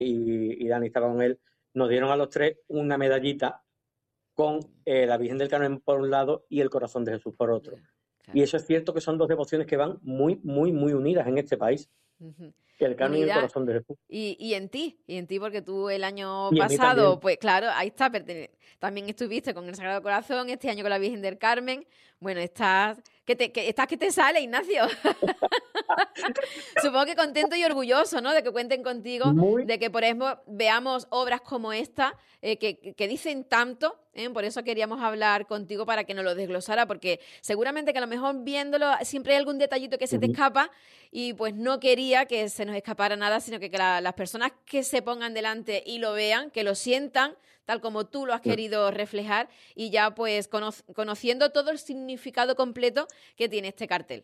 y Dani estaba con él, nos dieron a los tres una medallita con la Virgen del Carmen por un lado y el Corazón de Jesús por otro. Claro. Y eso es cierto que son dos devociones que van muy, muy, muy unidas en este país, Ujú. que el Carmen y el Unidad. Corazón de Jesús. Y en ti, porque tú el año Y en mí pasado, también. pues claro, ahí está, también estuviste con el Sagrado Corazón, este año con la Virgen del Carmen. Bueno, estás que te sale, Ignacio. Supongo que contento y orgulloso, ¿no? De que cuenten contigo, Muy. de que, por ejemplo, veamos obras como esta, que dicen tanto, ¿eh? Por eso queríamos hablar contigo para que nos lo desglosara, porque seguramente que a lo mejor viéndolo siempre hay algún detallito que se te escapa y pues no quería que se nos escapara nada, sino que las personas que se pongan delante y lo vean, que lo sientan, tal como tú lo has querido reflejar, y ya pues conociendo todo el significado completo que tiene este cartel.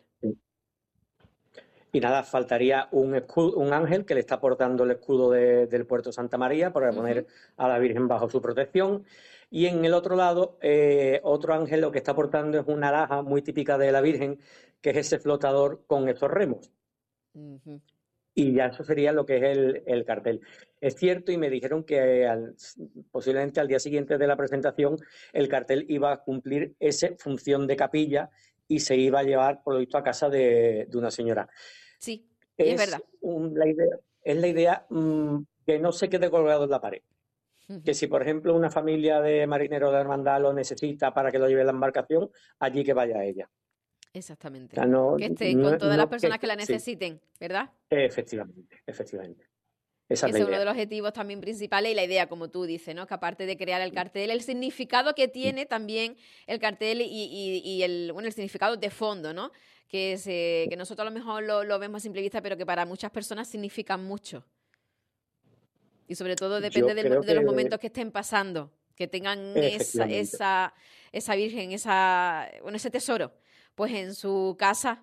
Y nada, faltaría un escudo, un ángel que le está portando el escudo del puerto de Santa María para poner a la Virgen bajo su protección. Y en el otro lado, otro ángel lo que está portando es una alhaja muy típica de la Virgen, que es ese flotador con esos remos. Uh-huh. Y ya eso sería lo que es el cartel. Es cierto, y me dijeron que posiblemente al día siguiente de la presentación el cartel iba a cumplir esa función de capilla y se iba a llevar, por lo visto, a casa de una señora. Sí, y es Es verdad. la idea que no se quede colgado en la pared. Que si, por ejemplo, una familia de marineros de hermandad lo necesita para que lo lleve en la embarcación, allí que vaya ella. O Exactamente. sea, no, Que estén con no, todas las no personas que la sí, necesiten, ¿verdad? efectivamente, efectivamente. Esa Que es la ese es uno de idea. los objetivos también principales y la idea, como tú dices, ¿no? Que aparte de crear el cartel, el significado que tiene también el cartel y el significado de fondo, ¿no? Que nosotros a lo mejor lo vemos a simple vista, pero que para muchas personas significan mucho. Y sobre todo depende Yo creo de los que momentos que estén pasando, que tengan efectivamente. esa virgen, ese tesoro, pues en su casa.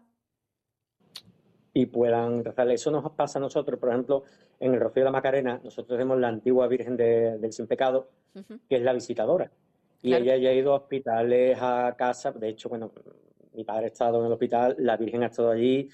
Y puedan rezarle. Eso nos pasa a nosotros, por ejemplo, en el Rocío de la Macarena, nosotros tenemos la antigua Virgen del Sin Pecado, Uh-huh. que es la visitadora. Y Claro. ella ya ha ido a hospitales, a casas. De hecho, bueno, mi padre ha estado en el hospital, la Virgen ha estado allí,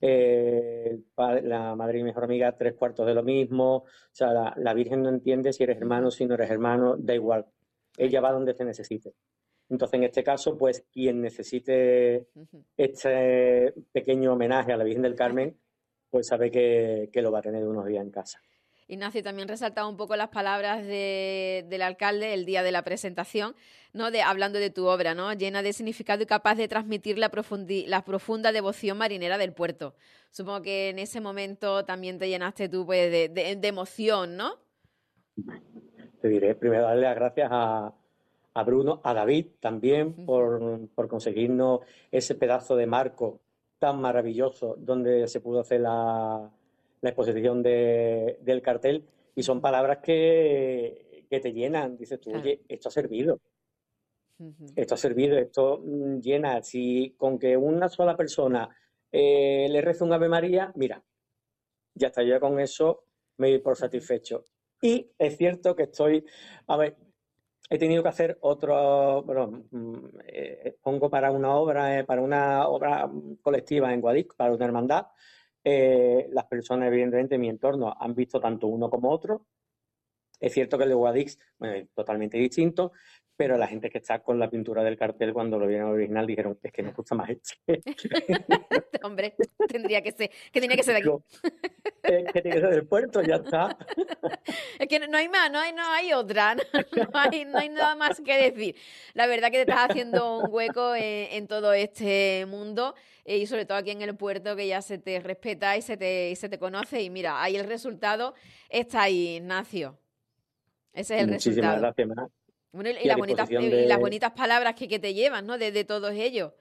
la madre y mejor amiga, tres cuartos de lo mismo. O sea, la Virgen no entiende si eres hermano, Uh-huh. si no eres hermano, da igual. Ahí Ella va está. donde se necesite. Entonces, en este caso, pues quien necesite Uh-huh. este pequeño homenaje a la Virgen del Carmen, pues sabe que lo va a tener unos días en casa. Ignacio, también resaltaba un poco las palabras del alcalde el día de la presentación, ¿no? Hablando de tu obra, ¿no? Llena de significado y capaz de transmitir la profunda devoción marinera del puerto. Supongo que en ese momento también te llenaste tú pues, de emoción, ¿no? Te diré primero darle las gracias a Bruno, a David también por conseguirnos ese pedazo de marco tan maravilloso donde se pudo hacer la exposición del cartel. Y son palabras que te llenan. Dices tú, Claro. oye, esto ha servido, esto llena. Si con que una sola persona le reza un Ave María, mira, ya está, yo con eso me doy por satisfecho. Y es cierto que a ver, he tenido que hacer otro, bueno, pongo para una obra colectiva en Guadix, para una hermandad. Las personas, evidentemente, en mi entorno han visto tanto uno como otro. Es cierto que el de Guadix, bueno, es totalmente distinto, pero la gente que está con la pintura del cartel, cuando lo vieron original, dijeron, es que nos Claro. gusta más este. Hombre, tenía que ser de aquí. Que tiene que ser del puerto, ya está. Es que no hay más, no hay otra, no hay nada más que decir. La verdad que te estás haciendo un hueco en todo este mundo y sobre todo aquí en el puerto que ya se te respeta y se te conoce y mira, ahí el resultado está ahí, Ignacio. Ese es el Muchísimas resultado. gracias, Mar. Bueno, Y a disposición y las de... bonitas palabras que te llevas, ¿no? De todos ellos.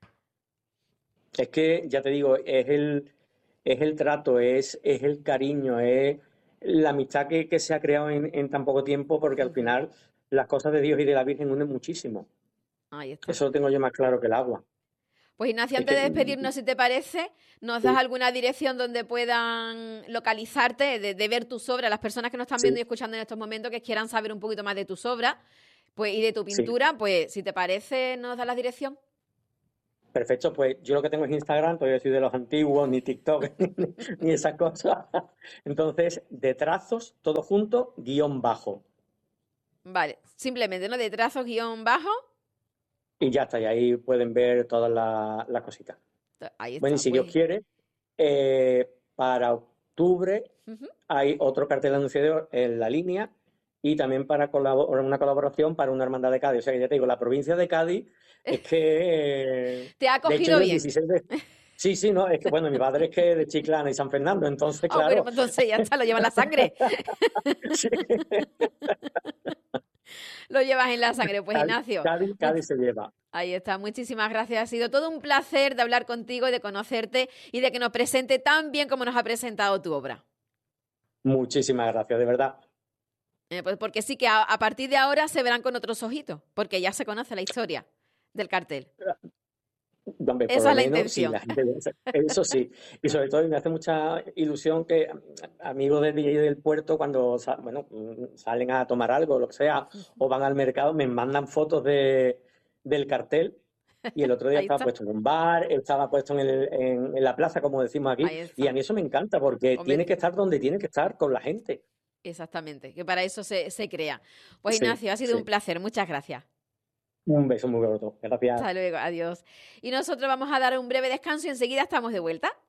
Es que, ya te digo, es el trato, es el cariño, es la amistad que se ha creado en tan poco tiempo, porque al Ujú. final las cosas de Dios y de la Virgen unen muchísimo. Ahí está. Eso lo tengo yo más claro que el agua. Pues Ignacio, Es antes que de despedirnos, si te parece, ¿nos das sí, alguna dirección donde puedan localizarte, de ver tus obras? Las personas que nos están viendo sí, y escuchando en estos momentos que quieran saber un poquito más de tus obras pues, y de tu sí. pintura, pues si te parece, ¿nos das la dirección? Perfecto, pues yo lo que tengo es Instagram, todavía soy de los antiguos, ni TikTok, ni esas cosas. Entonces, de trazos, todo junto, guión bajo. Vale, simplemente, ¿no? De trazos guión bajo. Y ya está, y ahí pueden ver todas las cositas. Ahí Bueno, y está, si Dios pues. quiere, para octubre Ujú. hay otro cartel anunciador en la línea y también para una colaboración para una hermandad de Cádiz. O sea que ya te digo, la provincia de Cádiz es que, Te ha de hecho, acogido yo el bien. 16 de... Sí, sí, no, es que bueno, mi padre es que de Chiclana y San Fernando, entonces, Ah, bueno, claro, pues entonces ya está, lo lleva en la sangre. sí, Lo llevas en la sangre. Pues Cádiz, Ignacio, Cádiz, Cádiz se lleva. ahí está. Muchísimas gracias. Ha sido todo un placer de hablar contigo y de conocerte y de que nos presente tan bien como nos ha presentado tu obra. Muchísimas gracias, de verdad. Pues porque sí que a partir de ahora se verán con otros ojitos, porque ya se conoce la historia del cartel. Hombre, por Esa lo es la menos, sí, intención. la gente, eso sí. Y sobre todo me hace mucha ilusión que amigos de DJ del puerto, cuando bueno, salen a tomar algo, lo que sea, o van al mercado, me mandan fotos del cartel. Y el otro día Ahí estaba está, puesto en un bar, estaba puesto en la plaza, como decimos aquí. ahí Y a está. mí eso me encanta, porque tiene Hombre, que estar donde tiene que estar, con la gente. exactamente, que para eso se crea. Pues Sí, Ignacio, ha sido un sí. placer. Muchas gracias. Un beso muy gordo. Gracias. Hasta luego, adiós. Y nosotros vamos a dar un breve descanso y enseguida estamos de vuelta.